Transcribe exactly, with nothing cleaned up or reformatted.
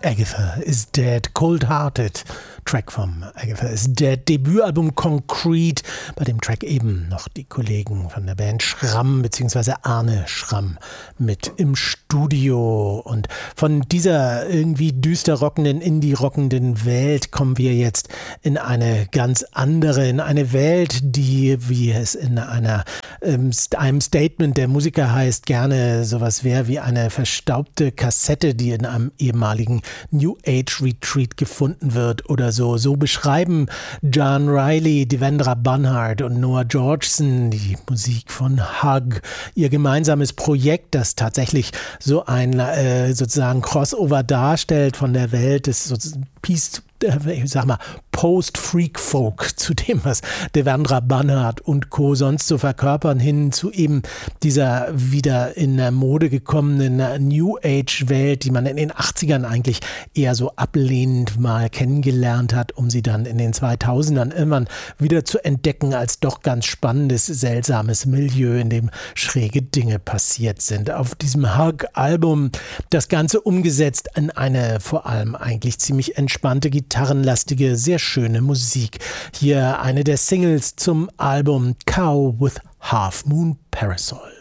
Agatha is Dead, Cold Hearted, Track vom Agatha is Dead Debütalbum Concrete, bei dem Track eben noch die Kollegen von der Band Schramm bzw. Arne Schramm mit im Studio. Und von dieser irgendwie düster rockenden, indie-rockenden Welt kommen wir jetzt in eine ganz andere, in eine Welt, die, wie es in einer, ähm, einem Statement der Musiker heißt, gerne sowas wäre wie eine verstaubte Kassette, die in einem ehemaligen New Age Retreat gefunden wird oder so. So beschreiben John Riley, Devendra Banhart und Noah Georgeson die Musik von Hug, ihr gemeinsames Projekt, das tatsächlich so ein äh, sozusagen Crossover darstellt von der Welt des Peace, ich sag mal, Post-Freak-Folk zu dem, was Devendra Banhart und Co. sonst so verkörpern, hin zu eben dieser wieder in der Mode gekommenen New Age-Welt, die man in den achtzigern eigentlich eher so ablehnend mal kennengelernt hat, um sie dann in den zweitausendern irgendwann wieder zu entdecken als doch ganz spannendes, seltsames Milieu, in dem schräge Dinge passiert sind. Auf diesem Hug-Album das Ganze umgesetzt in eine vor allem eigentlich ziemlich entspannte, gitarrenlastige, sehr schöne Musik. Hier eine der Singles zum Album Cow with Half Moon Parasol.